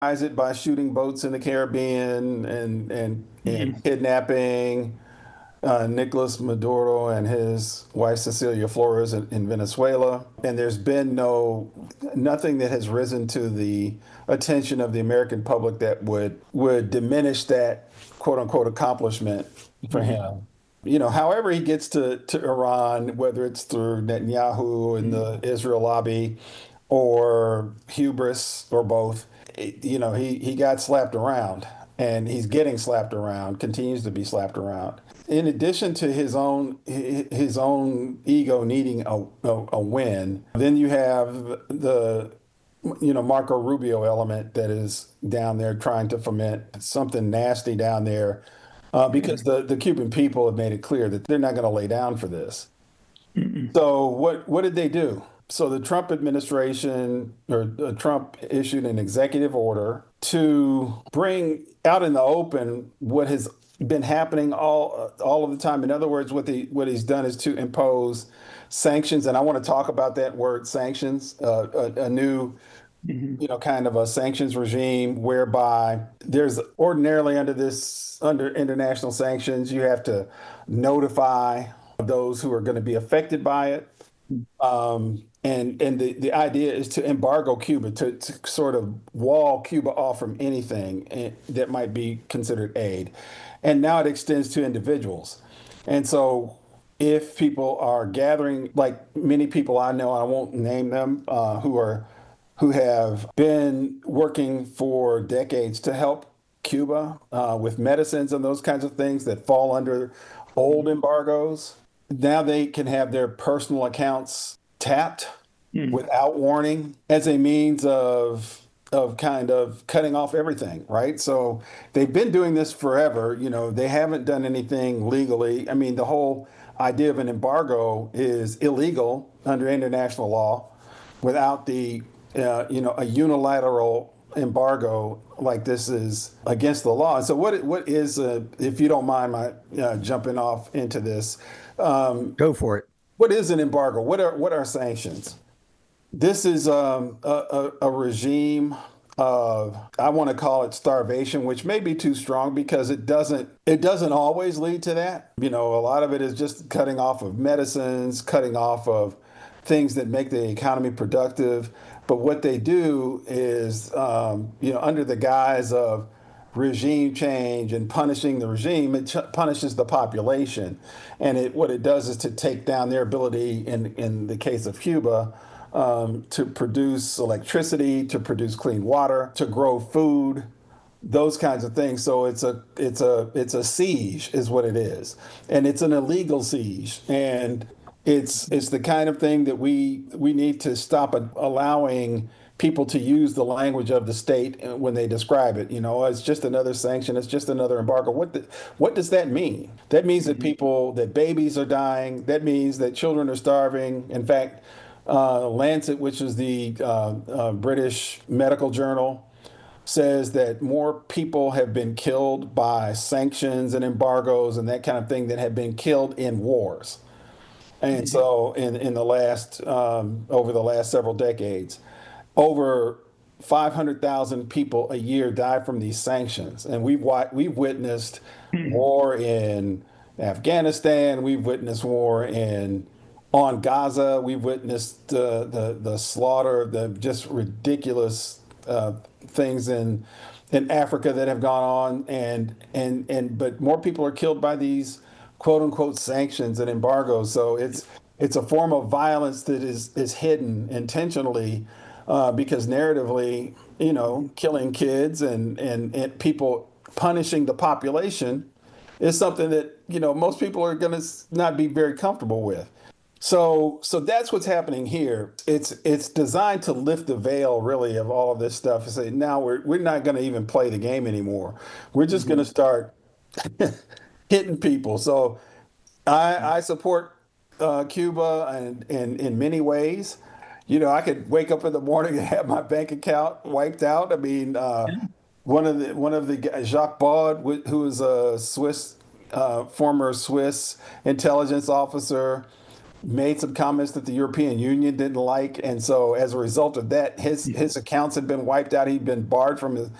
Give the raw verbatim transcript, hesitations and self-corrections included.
it by shooting boats in the Caribbean and and and Mhm. kidnapping uh, Nicolas Maduro and his wife Cecilia Flores in, in Venezuela. And there's been no nothing that has risen to the attention of the American public that would would diminish that quote unquote accomplishment for Mhm. him. You know, however he gets to, to Iran, whether it's through Netanyahu and Mhm. the Israel lobby or hubris or both, it- you know, he, he got slapped around and he's getting slapped around, continues to be slapped around. In addition to his own his own ego needing a, a, a win, then you have the you know Marco Rubio element that is down there trying to foment something nasty down there uh, because Mhm. the, the Cuban people have made it clear that they're not going to lay down for this. Mhm. So what what did they do? So the Trump administration or uh, Trump issued an executive order to bring out in the open what has been happening all uh, all of the time. In other words, what the what he's done is to impose sanctions, and I want to talk about that word sanctions, uh, a, a new Mhm. you know, kind of a sanctions regime whereby there's ordinarily under this, under international sanctions, you have to notify those who are going to be affected by it. Um, and and the, the idea is to embargo Cuba, to, to sort of wall Cuba off from anything eh, that might be considered aid. And now it extends to individuals. And so if people are gathering, like many people I know, I won't name them, uh, who are who have been working for decades to help Cuba uh, with medicines and those kinds of things that fall under old Mhm. embargoes. Now they can have their personal accounts tapped Mhm. without warning as a means of of kind of cutting off everything, right? So they've been doing this forever. You know, they haven't done anything legally. I mean, the whole idea of an embargo is illegal under international law without the, uh, you know, a unilateral embargo like this is against the law. So what what is, uh, if you don't mind my uh, jumping off into this, um, Go for it. what is an embargo? What are what are sanctions? This is um, a, a, a regime of, I want to call it starvation, which may be too strong because it doesn't it doesn't always lead to that. You know, a lot of it is just cutting off of medicines, cutting off of things that make the economy productive. But what they do is, um, you know, under the guise of regime change and punishing the regime, it ch- punishes the population. And it, what it does is to take down their ability, in, in the case of Cuba, um, to produce electricity, to produce clean water, to grow food, those kinds of things. So it's a it's a it's a siege is what it is, and it's an illegal siege, and it's it's the kind of thing that we we need to stop allowing people to use the language of the state when they describe it. You know, it's just another sanction, it's just another embargo. What the, what does that mean? That means that Mhm. people, that babies are dying. That means that children are starving. In fact, uh, Lancet, which is the uh, uh, British medical journal, says that more people have been killed by sanctions and embargoes and that kind of thing than have been killed in wars. And Mhm. so, in in the last um, over the last several decades, over five hundred thousand people a year die from these sanctions, and we've we've witnessed Mhm. war in Afghanistan, we've witnessed war in on Gaza, we've witnessed uh, the the slaughter, the just ridiculous uh, things in in Africa that have gone on, and and and but more people are killed by these quote unquote sanctions and embargoes. So it's it's a form of violence that is is hidden intentionally uh, because narratively, you know, Mhm. killing kids and, and and people punishing the population is something that you know most people are going to not be very comfortable with. So so that's what's happening here. It's it's designed to lift the veil really of all of this stuff and say now we're we're not going to even play the game anymore. We're just going to Mhm. start hitting people. So I, I support uh, Cuba and in, in many ways. You know, I could wake up in the morning and have my bank account wiped out. I mean, uh, Yeah. one of the one of the guys, Jacques Baud, wh- who is a Swiss uh, former Swiss intelligence officer, made some comments that the European Union didn't like, and so as a result of that, his Yeah. his accounts had been wiped out. He'd been barred from his